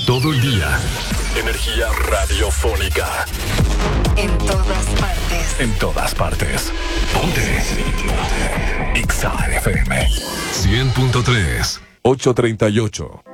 todo el día. Energía radiofónica. En todas partes. En todas partes. Ponte. Exa FM 100.3. 8:38.